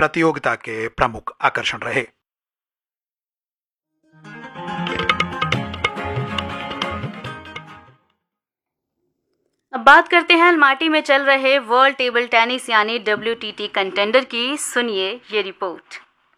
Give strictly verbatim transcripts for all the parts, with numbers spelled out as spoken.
प्रतियोगिता के प्रमुख आकर्षण रहे। अब बात करते हैं अलमाटी में चल रहे वर्ल्ड टेबल टेनिस यानी डब्ल्यू टी टी कंटेंडर की। सुनिए ये रिपोर्ट।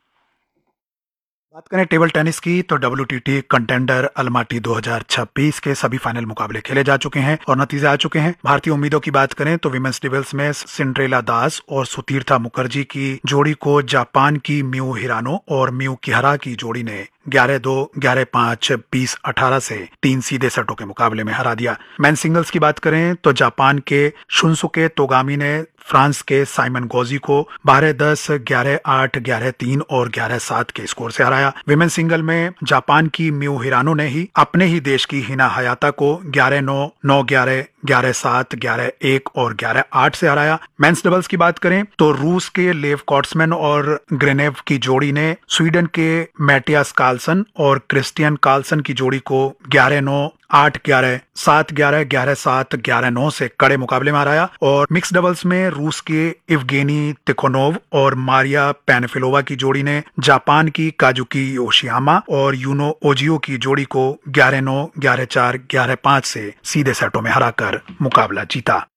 बात करें टेबल टेनिस की तो W T T contender Almaty दो हज़ार छब्बीस के सभी फाइनल मुकाबले खेले जा चुके हैं और नतीजे आ चुके हैं। भारतीय उम्मीदों की बात करें तो विमेंस डबल्स में सिंड्रेला दास और सुतीर्था मुखर्जी की जोड़ी को जापान की मियू हिरानो और मियू किहरा की जोड़ी ने ग्यारह दो, ग्यारह पाँच, बीस अठारह से तीन सीधे सेटों के मुकाबले में हरा दिया। मेन सिंगल्स की बात करें तो जापान के शुनसुके तोगामी ने फ्रांस के साइमन गोजी को बारह दस, ग्यारह आठ, ग्यारह तीन और ग्यारह सात के स्कोर से हराया। विमेन सिंगल में जापान की मियू हिरानो ने ही अपने ही देश की हिना हयाता को ग्यारह नौ, नौ ग्यारह, ग्यारह सात, ग्यारह एक और ग्यारह आठ से हराया। मेंस डबल्स की बात करें तो रूस के लेव कॉट्समैन और ग्रेनेव की जोड़ी ने स्वीडन के मैटियास कार्लसन और क्रिस्टियन कार्लसन की जोड़ी को ग्यारह नौ, आठ ग्यारह, सात ग्यारह, ग्यारह सात, ग्यारह नौ से कड़े मुकाबले में हराया। और मिक्स डबल्स में रूस के इवगेनी तिखोनोव और मारिया पैनफिलोवा की जोड़ी ने जापान की काजुकी योशियामा और यूनो ओजियो की जोड़ी को ग्यारह नौ, ग्यारह चार, ग्यारह पाँच से सीधे सेटों में हराकर मुकाबला जीता।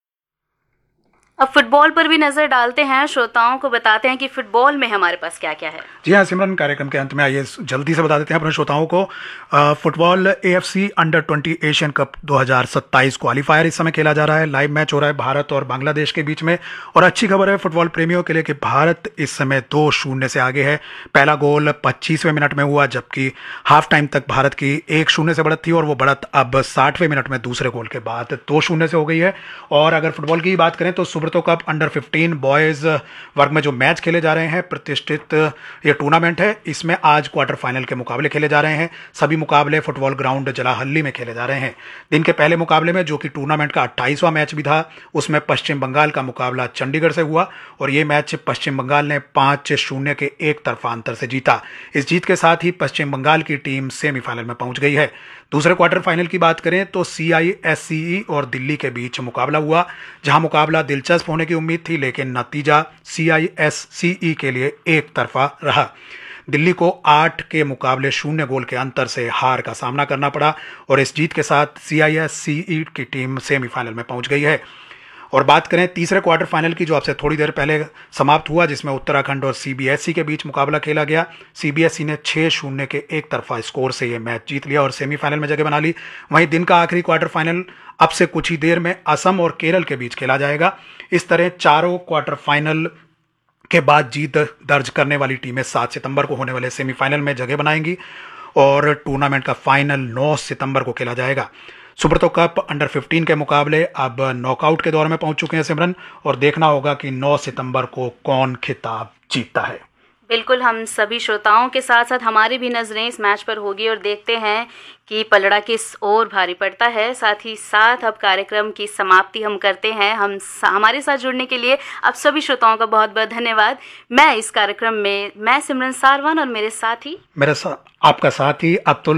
अब फुटबॉल पर भी नजर डालते हैं, श्रोताओं को बताते हैं कि फुटबॉल में हमारे पास क्या क्या है। जी हाँ सिमरन, कार्यक्रम के अंत में आइए जल्दी से बता देते हैं अपने श्रोताओं को। आ, football AFC under twenty Asian cup दो हज़ार सत्ताईस क्वालिफायर इस समय खेला जा रहा है। लाइव मैच हो रहा है भारत और बांग्लादेश के बीच में और अच्छी खबर है फुटबॉल प्रेमियों के लिए कि भारत इस समय दो शून्य से आगे है। पहला गोल पच्चीसवें मिनट में हुआ जबकि हाफ टाइम तक भारत की एक शून्य से बढ़त थी और वो बढ़त अब साठवें मिनट में दूसरे गोल के बाद दो शून्य से हो गई है। और अगर फुटबॉल की बात करें तो Subroto cup under fifteen boys वर्ग में जो मैच खेले जा रहे हैं, प्रतिष्ठित ये टूर्नामेंट है, इसमें आज क्वार्टर फाइनल के मुकाबले खेले जा रहे हैं। सभी मुकाबले फुटबॉल ग्राउंड जलाहल्ली में खेले जा रहे हैं। दिन के पहले मुकाबले में जो कि टूर्नामेंट का अट्ठाईसवां मैच भी था, उसमें पश्चिम बंगाल का मुकाबला चंडीगढ़ से हुआ और ये मैच पश्चिम बंगाल ने पांच शून्य के एक तरफा अंतर से जीता। इस जीत के साथ ही पश्चिम बंगाल की टीम सेमीफाइनल में पहुंच गई है। दूसरे क्वार्टर फाइनल की बात करें तो सीआईएससीई और दिल्ली के बीच मुकाबला हुआ, जहां मुकाबला दिलचस्प होने की उम्मीद थी लेकिन नतीजा सीआईएससीई के लिए एक तरफा रहा। दिल्ली को आठ के मुकाबले शून्य गोल के अंतर से हार का सामना करना पड़ा और इस जीत के साथ सीआईएससीई की टीम सेमीफाइनल में पहुंच गई है। और बात करें तीसरे क्वार्टर फाइनल की जो आपसे थोड़ी देर पहले समाप्त हुआ, जिसमें उत्तराखंड और सीबीएसई के बीच मुकाबला खेला गया। सीबीएसई ने छह शून्य के एक तरफा स्कोर से ये मैच जीत लिया और सेमीफाइनल में जगह बना ली। वहीं दिन का आखिरी क्वार्टर फाइनल अब से कुछ ही देर में असम और केरल के बीच खेला जाएगा। इस तरह चारों क्वार्टर फाइनल के बाद जीत दर्ज करने वाली टीमें सात सितंबर को होने वाले सेमीफाइनल में जगह बनाएंगी और टूर्नामेंट का फाइनल नौ सितंबर को खेला जाएगा। सुब्रतो कप अंडर फिफ्टीन के मुकाबले अब नॉकआउट के दौर में पहुंच चुके हैं सिमरन, और देखना होगा कि नौ सितंबर को कौन खिताब जीतता है। बिल्कुल, हम सभी श्रोताओं के साथ साथ हमारी भी नजरें इस मैच पर होगी और देखते हैं कि पलड़ा किस ओर भारी पड़ता है। साथ ही साथ अब कार्यक्रम की समाप्ति हम करते हैं। हम हमारे साथ जुड़ने के लिए आप सभी श्रोताओं का बहुत बहुत धन्यवाद। मैं इस कार्यक्रम में मैं सिमरन सारवान और मेरे साथी मेरे सा, आपका साथी अब्दुल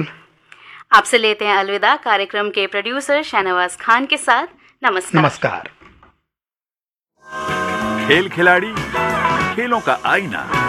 आपसे लेते हैं अलविदा। कार्यक्रम के प्रोड्यूसर शाहनवाज खान के साथ नमस्कार। नमस्कार। खेल खिलाड़ी, खेलों का आईना।